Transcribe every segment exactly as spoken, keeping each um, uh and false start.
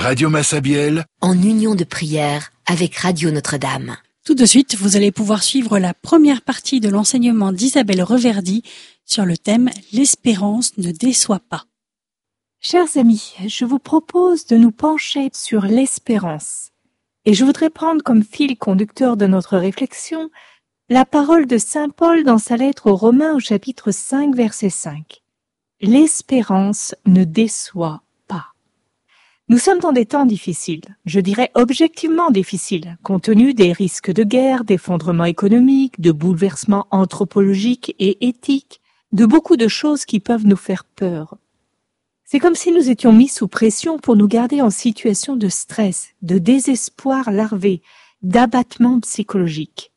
Radio Massabielle, en union de prière avec Radio Notre-Dame. Tout de suite, vous allez pouvoir suivre la première partie de l'enseignement d'Isabelle Reverdy sur le thème « L'espérance ne déçoit pas ». Chers amis, je vous propose de nous pencher sur l'espérance. Et je voudrais prendre comme fil conducteur de notre réflexion la parole de saint Paul dans sa lettre aux Romains au chapitre cinq, verset cinq. L'espérance ne déçoit pas. Nous sommes dans des temps difficiles, je dirais objectivement difficiles, compte tenu des risques de guerre, d'effondrement économique, de bouleversements anthropologiques et éthiques, de beaucoup de choses qui peuvent nous faire peur. C'est comme si nous étions mis sous pression pour nous garder en situation de stress, de désespoir larvé, d'abattement psychologique.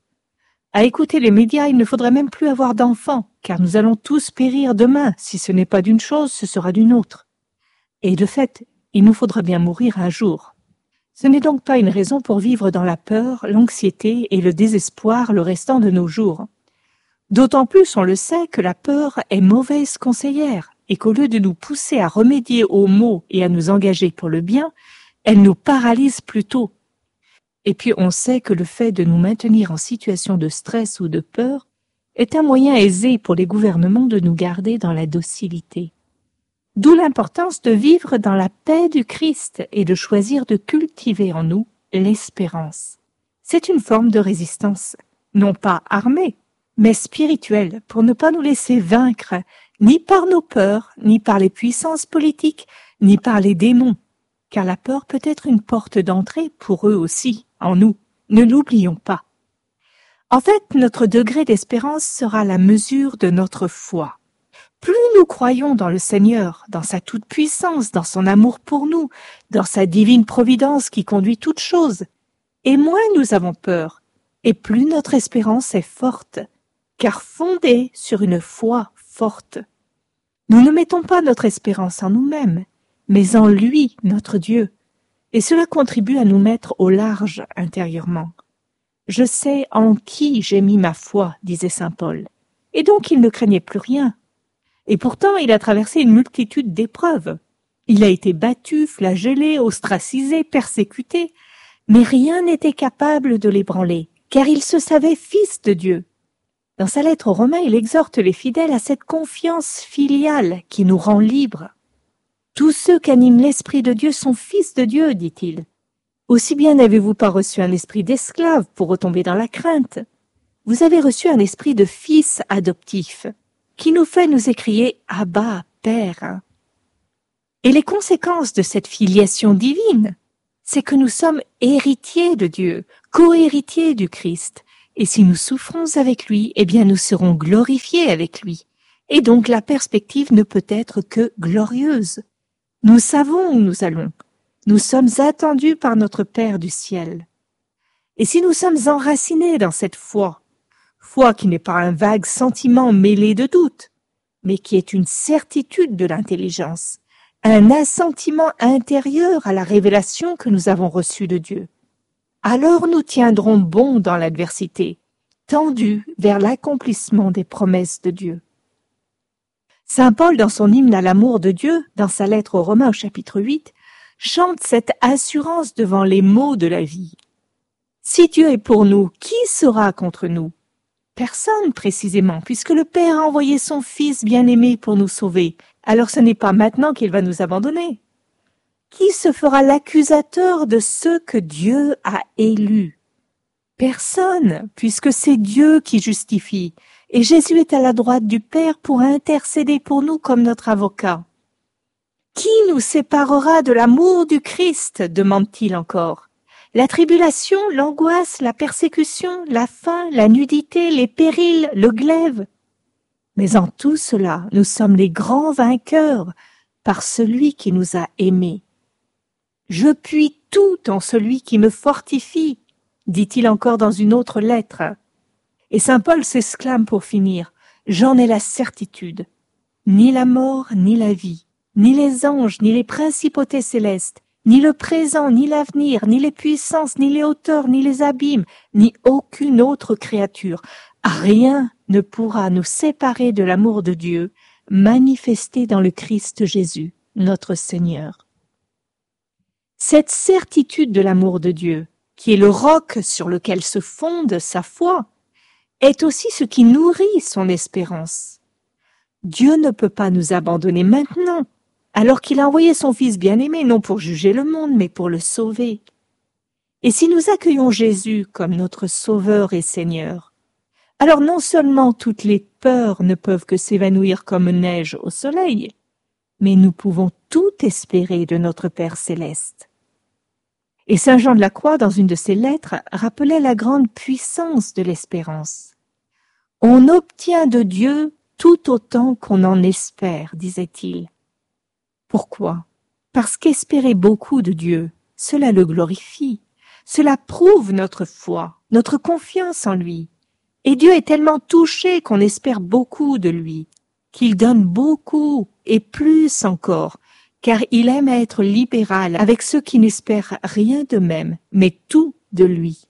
À écouter les médias, il ne faudrait même plus avoir d'enfants, car nous allons tous périr demain. Si ce n'est pas d'une chose, ce sera d'une autre. Et de fait, il nous faudra bien mourir un jour. Ce n'est donc pas une raison pour vivre dans la peur, l'anxiété et le désespoir le restant de nos jours. D'autant plus, on le sait, que la peur est mauvaise conseillère et qu'au lieu de nous pousser à remédier aux maux et à nous engager pour le bien, elle nous paralyse plutôt. Et puis on sait que le fait de nous maintenir en situation de stress ou de peur est un moyen aisé pour les gouvernements de nous garder dans la docilité. D'où l'importance de vivre dans la paix du Christ et de choisir de cultiver en nous l'espérance. C'est une forme de résistance, non pas armée, mais spirituelle, pour ne pas nous laisser vaincre ni par nos peurs, ni par les puissances politiques, ni par les démons, car la peur peut être une porte d'entrée pour eux aussi, en nous. Ne l'oublions pas. En fait, notre degré d'espérance sera la mesure de notre foi. Plus nous croyons dans le Seigneur, dans sa toute-puissance, dans son amour pour nous, dans sa divine providence qui conduit toutes choses, et moins nous avons peur, et plus notre espérance est forte, car fondée sur une foi forte. Nous ne mettons pas notre espérance en nous-mêmes, mais en lui, notre Dieu, et cela contribue à nous mettre au large intérieurement. « Je sais en qui j'ai mis ma foi », disait saint Paul, et donc il ne craignait plus rien. Et pourtant, il a traversé une multitude d'épreuves. Il a été battu, flagellé, ostracisé, persécuté, mais rien n'était capable de l'ébranler, car il se savait fils de Dieu. Dans sa lettre aux Romains, il exhorte les fidèles à cette confiance filiale qui nous rend libres. Tous ceux qu'anime l'Esprit de Dieu sont fils de Dieu, dit-il. Aussi bien n'avez-vous pas reçu un esprit d'esclave pour retomber dans la crainte. Vous avez reçu un esprit de fils adoptif, qui nous fait nous écrier « Abba, Père ». Et les conséquences de cette filiation divine, c'est que nous sommes héritiers de Dieu, co-héritiers du Christ. Et si nous souffrons avec lui, eh bien nous serons glorifiés avec lui. Et donc la perspective ne peut être que glorieuse. Nous savons où nous allons. Nous sommes attendus par notre Père du ciel. Et si nous sommes enracinés dans cette foi, foi qui n'est pas un vague sentiment mêlé de doute, mais qui est une certitude de l'intelligence, un assentiment intérieur à la révélation que nous avons reçue de Dieu, alors nous tiendrons bon dans l'adversité, tendus vers l'accomplissement des promesses de Dieu. Saint Paul, dans son hymne à l'amour de Dieu, dans sa lettre aux Romains au chapitre huit, chante cette assurance devant les maux de la vie. Si Dieu est pour nous, qui sera contre nous? Personne précisément, puisque le Père a envoyé son Fils bien-aimé pour nous sauver. Alors ce n'est pas maintenant qu'il va nous abandonner. Qui se fera l'accusateur de ceux que Dieu a élus? Personne, puisque c'est Dieu qui justifie, et Jésus est à la droite du Père pour intercéder pour nous comme notre avocat. Qui nous séparera de l'amour du Christ? Demande-t-il encore. La tribulation, l'angoisse, la persécution, la faim, la nudité, les périls, le glaive. Mais en tout cela, nous sommes les grands vainqueurs par celui qui nous a aimés. Je puis tout en celui qui me fortifie, dit-il encore dans une autre lettre. Et saint Paul s'exclame pour finir, j'en ai la certitude. Ni la mort, ni la vie, ni les anges, ni les principautés célestes, ni le présent, ni l'avenir, ni les puissances, ni les hauteurs, ni les abîmes, ni aucune autre créature. Rien ne pourra nous séparer de l'amour de Dieu, manifesté dans le Christ Jésus, notre Seigneur. Cette certitude de l'amour de Dieu, qui est le roc sur lequel se fonde sa foi, est aussi ce qui nourrit son espérance. Dieu ne peut pas nous abandonner maintenant, alors qu'il a envoyé son Fils bien-aimé, non pour juger le monde, mais pour le sauver. Et si nous accueillons Jésus comme notre Sauveur et Seigneur, alors non seulement toutes les peurs ne peuvent que s'évanouir comme neige au soleil, mais nous pouvons tout espérer de notre Père céleste. Et saint Jean de la Croix, dans une de ses lettres, rappelait la grande puissance de l'espérance. On obtient de Dieu tout autant qu'on en espère, disait-il. Pourquoi? Parce qu'espérer beaucoup de Dieu, cela le glorifie, cela prouve notre foi, notre confiance en lui. Et Dieu est tellement touché qu'on espère beaucoup de lui, qu'il donne beaucoup et plus encore, car il aime être libéral avec ceux qui n'espèrent rien d'eux-mêmes, mais tout de lui.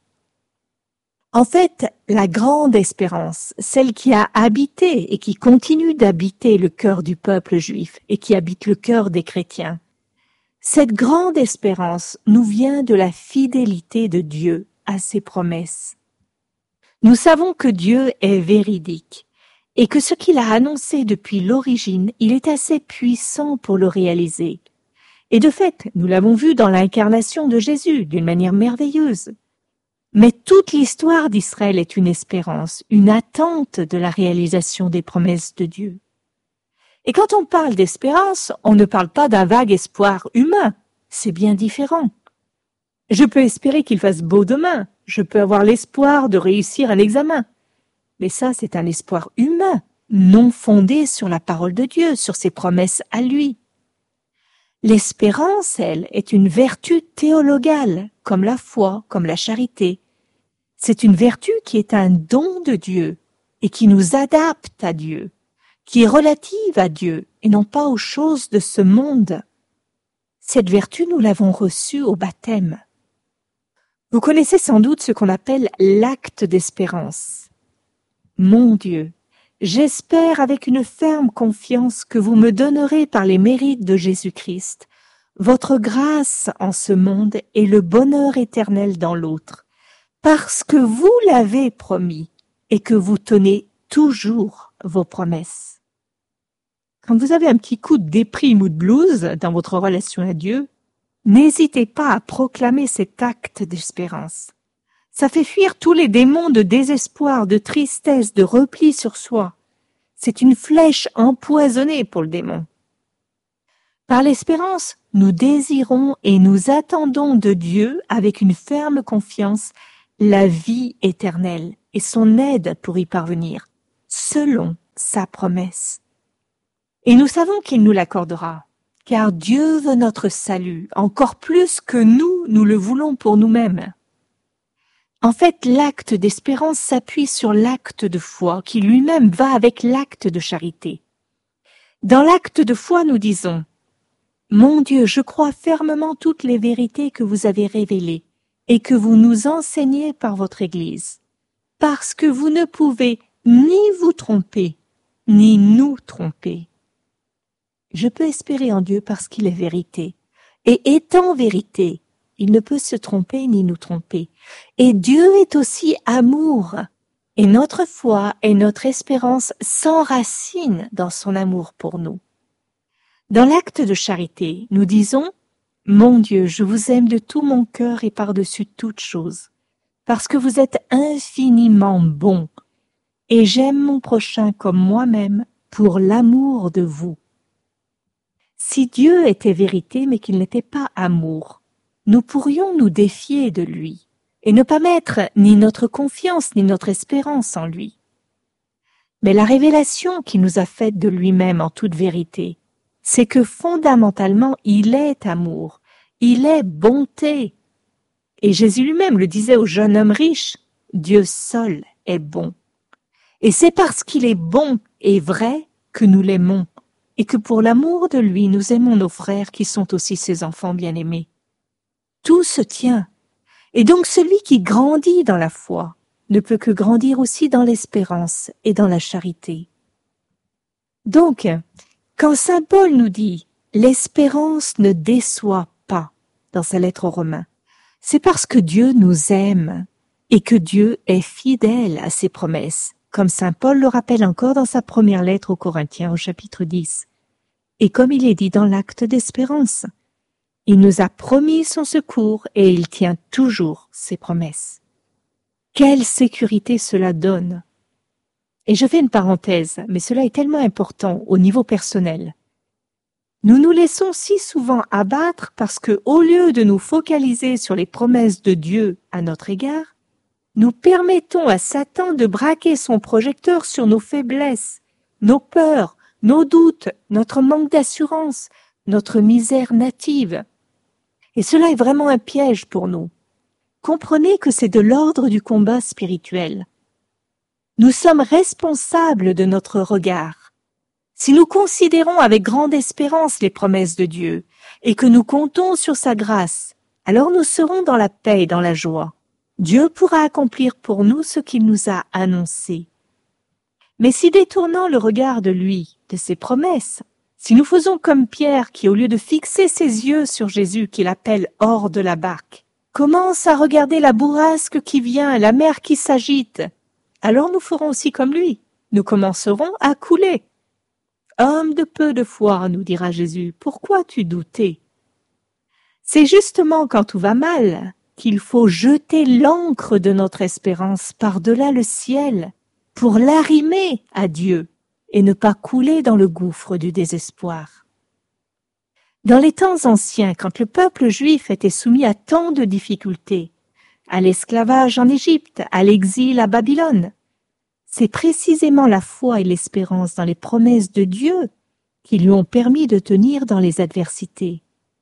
En fait, la grande espérance, celle qui a habité et qui continue d'habiter le cœur du peuple juif et qui habite le cœur des chrétiens, cette grande espérance nous vient de la fidélité de Dieu à ses promesses. Nous savons que Dieu est véridique et que ce qu'il a annoncé depuis l'origine, il est assez puissant pour le réaliser. Et de fait, nous l'avons vu dans l'incarnation de Jésus d'une manière merveilleuse. Mais toute l'histoire d'Israël est une espérance, une attente de la réalisation des promesses de Dieu. Et quand on parle d'espérance, on ne parle pas d'un vague espoir humain, c'est bien différent. Je peux espérer qu'il fasse beau demain, je peux avoir l'espoir de réussir un examen. Mais ça, c'est un espoir humain, non fondé sur la parole de Dieu, sur ses promesses à lui. L'espérance, elle, est une vertu théologale, comme la foi, comme la charité. C'est une vertu qui est un don de Dieu et qui nous adapte à Dieu, qui est relative à Dieu et non pas aux choses de ce monde. Cette vertu, nous l'avons reçue au baptême. Vous connaissez sans doute ce qu'on appelle l'acte d'espérance. Mon Dieu, j'espère avec une ferme confiance que vous me donnerez par les mérites de Jésus-Christ votre grâce en ce monde et le bonheur éternel dans l'autre, parce que vous l'avez promis et que vous tenez toujours vos promesses. Quand vous avez un petit coup de déprime ou de blues dans votre relation à Dieu, n'hésitez pas à proclamer cet acte d'espérance. Ça fait fuir tous les démons de désespoir, de tristesse, de repli sur soi. C'est une flèche empoisonnée pour le démon. Par l'espérance, nous désirons et nous attendons de Dieu avec une ferme confiance la vie éternelle et son aide pour y parvenir, selon sa promesse. Et nous savons qu'il nous l'accordera, car Dieu veut notre salut, encore plus que nous, nous le voulons pour nous-mêmes. En fait, l'acte d'espérance s'appuie sur l'acte de foi, qui lui-même va avec l'acte de charité. Dans l'acte de foi, nous disons « Mon Dieu, je crois fermement toutes les vérités que vous avez révélées et que vous nous enseignez par votre Église, parce que vous ne pouvez ni vous tromper, ni nous tromper. Je peux espérer en Dieu parce qu'il est vérité, et étant vérité, il ne peut se tromper ni nous tromper. Et Dieu est aussi amour, et notre foi et notre espérance s'enracinent dans son amour pour nous. Dans l'acte de charité, nous disons « Mon Dieu, je vous aime de tout mon cœur et par-dessus toute chose, parce que vous êtes infiniment bon, et j'aime mon prochain comme moi-même pour l'amour de vous. » Si Dieu était vérité mais qu'il n'était pas amour, nous pourrions nous défier de lui et ne pas mettre ni notre confiance ni notre espérance en lui. Mais la révélation qu'il nous a faite de lui-même en toute vérité, c'est que fondamentalement il est amour, il est bonté. Et Jésus lui-même le disait au jeune homme riche, Dieu seul est bon. Et c'est parce qu'il est bon et vrai que nous l'aimons, et que pour l'amour de lui nous aimons nos frères qui sont aussi ses enfants bien-aimés. Tout se tient, et donc celui qui grandit dans la foi ne peut que grandir aussi dans l'espérance et dans la charité. Donc, quand saint Paul nous dit « l'espérance ne déçoit pas », dans sa lettre aux Romains. C'est parce que Dieu nous aime et que Dieu est fidèle à ses promesses, comme saint Paul le rappelle encore dans sa première lettre aux Corinthiens au chapitre dix. Et comme il est dit dans l'acte d'espérance, il nous a promis son secours et il tient toujours ses promesses. Quelle sécurité cela donne! Et je fais une parenthèse, mais cela est tellement important au niveau personnel. Nous nous laissons si souvent abattre parce que, au lieu de nous focaliser sur les promesses de Dieu à notre égard, nous permettons à Satan de braquer son projecteur sur nos faiblesses, nos peurs, nos doutes, notre manque d'assurance, notre misère native. Et cela est vraiment un piège pour nous. Comprenez que c'est de l'ordre du combat spirituel. Nous sommes responsables de notre regard. Si nous considérons avec grande espérance les promesses de Dieu et que nous comptons sur sa grâce, alors nous serons dans la paix et dans la joie. Dieu pourra accomplir pour nous ce qu'il nous a annoncé. Mais si détournant le regard de lui, de ses promesses, si nous faisons comme Pierre qui, au lieu de fixer ses yeux sur Jésus qu'il appelle hors de la barque, commence à regarder la bourrasque qui vient, la mer qui s'agite, alors nous ferons aussi comme lui. Nous commencerons à couler. Homme de peu de foi, nous dira Jésus, pourquoi tu doutais? C'est justement quand tout va mal qu'il faut jeter l'ancre de notre espérance par-delà le ciel pour l'arrimer à Dieu et ne pas couler dans le gouffre du désespoir. Dans les temps anciens, quand le peuple juif était soumis à tant de difficultés, à l'esclavage en Égypte, à l'exil à Babylone, c'est précisément la foi et l'espérance dans les promesses de Dieu qui lui ont permis de tenir dans les adversités.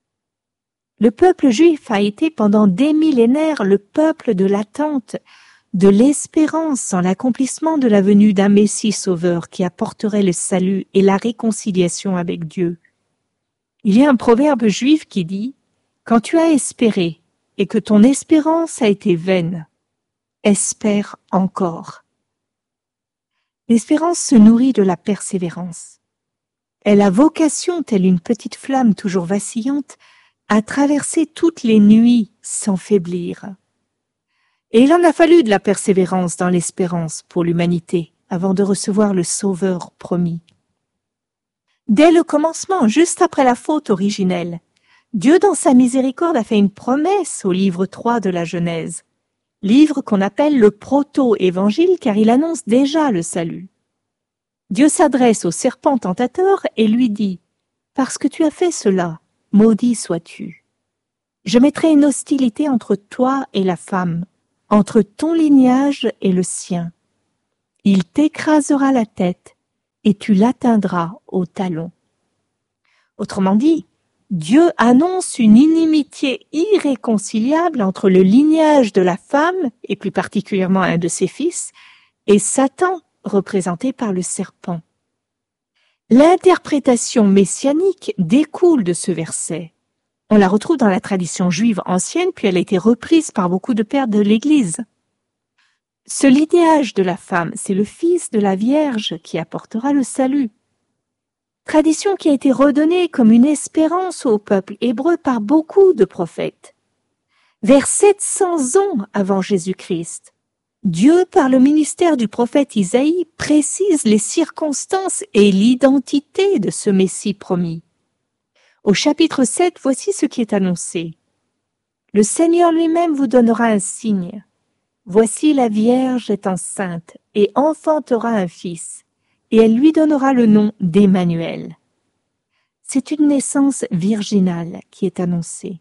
Le peuple juif a été pendant des millénaires le peuple de l'attente, de l'espérance en l'accomplissement de la venue d'un Messie sauveur qui apporterait le salut et la réconciliation avec Dieu. Il y a un proverbe juif qui dit « Quand tu as espéré et que ton espérance a été vaine, espère encore. » L'espérance se nourrit de la persévérance. Elle a vocation, telle une petite flamme toujours vacillante, à traverser toutes les nuits sans faiblir. Et il en a fallu de la persévérance dans l'espérance pour l'humanité avant de recevoir le Sauveur promis. Dès le commencement, juste après la faute originelle, Dieu dans sa miséricorde a fait une promesse au livre trois de la Genèse, livre qu'on appelle le proto-évangile car il annonce déjà le salut. Dieu s'adresse au serpent tentateur et lui dit « Parce que tu as fait cela, maudit sois-tu. Je mettrai une hostilité entre toi et la femme, entre ton lignage et le sien. Il t'écrasera la tête et tu l'atteindras au talon. » Autrement dit, Dieu annonce une inimitié irréconciliable entre le lignage de la femme, et plus particulièrement un de ses fils, et Satan, représenté par le serpent. L'interprétation messianique découle de ce verset. On la retrouve dans la tradition juive ancienne, puis elle a été reprise par beaucoup de pères de l'Église. Ce lignage de la femme, c'est le fils de la Vierge qui apportera le salut. Tradition qui a été redonnée comme une espérance au peuple hébreu par beaucoup de prophètes. Vers sept cents ans avant Jésus-Christ, Dieu, par le ministère du prophète Isaïe, précise les circonstances et l'identité de ce Messie promis. Au chapitre sept, voici ce qui est annoncé. « Le Seigneur lui-même vous donnera un signe. Voici la Vierge est enceinte et enfantera un fils, et elle lui donnera le nom d'Emmanuel. » C'est une naissance virginale qui est annoncée.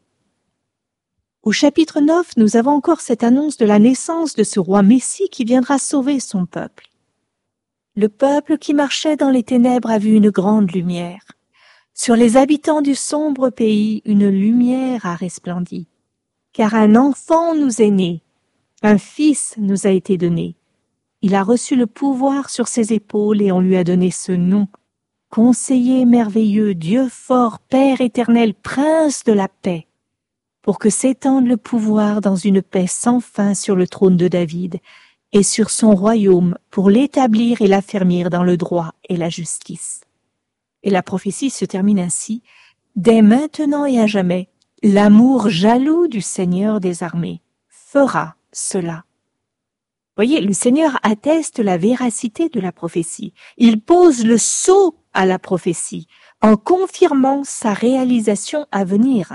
Au chapitre neuf, nous avons encore cette annonce de la naissance de ce roi Messie qui viendra sauver son peuple. Le peuple qui marchait dans les ténèbres a vu une grande lumière. Sur les habitants du sombre pays, une lumière a resplendi. Car un enfant nous est né, un fils nous a été donné. Il a reçu le pouvoir sur ses épaules et on lui a donné ce nom. Conseiller merveilleux, Dieu fort, Père éternel, Prince de la paix. Pour que s'étende le pouvoir dans une paix sans fin sur le trône de David et sur son royaume pour l'établir et l'affermir dans le droit et la justice. Et la prophétie se termine ainsi. Dès maintenant et à jamais, L'amour jaloux du Seigneur des armées fera cela. Voyez, le Seigneur atteste la véracité de la prophétie. Il pose le sceau à la prophétie en confirmant sa réalisation à venir.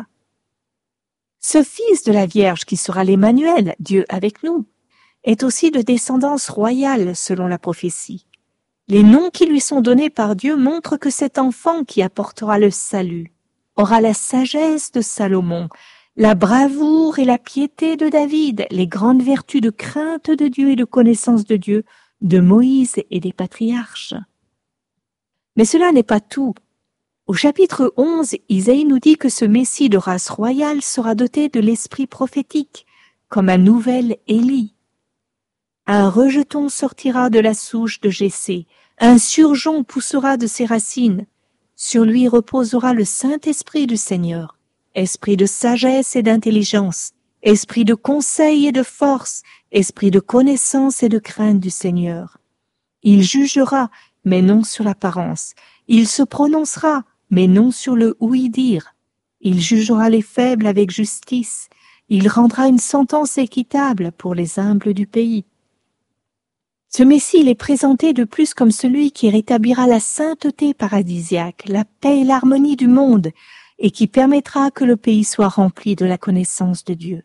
Ce fils de la Vierge qui sera l'Emmanuel, Dieu avec nous, est aussi de descendance royale selon la prophétie. Les noms qui lui sont donnés par Dieu montrent que cet enfant qui apportera le salut aura la sagesse de Salomon, la bravoure et la piété de David, les grandes vertus de crainte de Dieu et de connaissance de Dieu, de Moïse et des patriarches. Mais cela n'est pas tout. Au chapitre onze, Isaïe nous dit que ce Messie de race royale sera doté de l'esprit prophétique, comme un nouvel Élie. Un rejeton sortira de la souche de Jessé, un surgeon poussera de ses racines. Sur lui reposera le Saint-Esprit du Seigneur, esprit de sagesse et d'intelligence, esprit de conseil et de force, esprit de connaissance et de crainte du Seigneur. Il jugera, mais non sur l'apparence. Il se prononcera, mais non sur le ouï-dire. Il jugera les faibles avec justice. Il rendra une sentence équitable pour les humbles du pays. Ce Messie il est présenté de plus comme celui qui rétablira la sainteté paradisiaque, la paix et l'harmonie du monde, et qui permettra que le pays soit rempli de la connaissance de Dieu.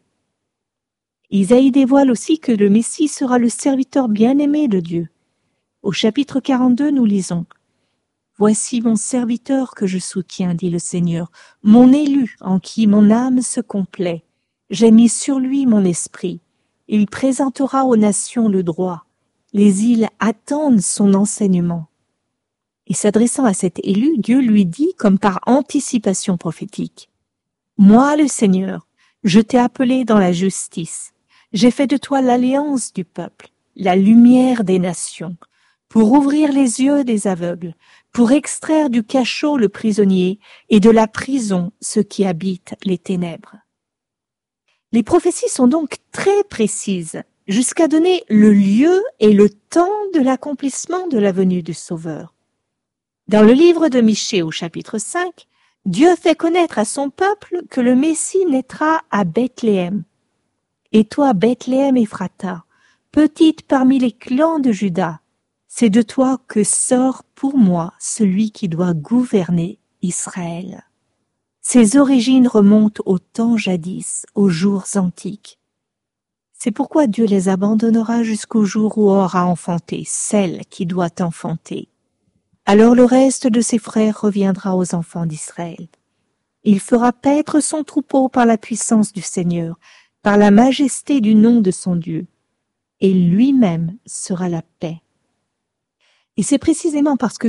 Isaïe dévoile aussi que le Messie sera le serviteur bien-aimé de Dieu. Au chapitre quarante-deux, nous lisons « Voici mon serviteur que je soutiens, dit le Seigneur, mon élu en qui mon âme se complaît. J'ai mis sur lui mon esprit. Il présentera aux nations le droit. Les îles attendent son enseignement. » Et s'adressant à cet élu, Dieu lui dit, comme par anticipation prophétique, « Moi, le Seigneur, je t'ai appelé dans la justice. J'ai fait de toi l'alliance du peuple, la lumière des nations, pour ouvrir les yeux des aveugles, pour extraire du cachot le prisonnier et de la prison ceux qui habitent les ténèbres. » Les prophéties sont donc très précises, jusqu'à donner le lieu et le temps de l'accomplissement de la venue du Sauveur. Dans le livre de Michée au chapitre cinq, Dieu fait connaître à son peuple que le Messie naîtra à Bethléem. « Et toi, Bethléem Ephrata, petite parmi les clans de Juda, c'est de toi que sort pour moi celui qui doit gouverner Israël. » Ses origines remontent au temps jadis, aux jours antiques. C'est pourquoi Dieu les abandonnera jusqu'au jour où aura enfanté celle qui doit enfanter. Alors le reste de ses frères reviendra aux enfants d'Israël. Il fera paître son troupeau par la puissance du Seigneur, par la majesté du nom de son Dieu, et lui-même sera la paix. Et c'est précisément parce que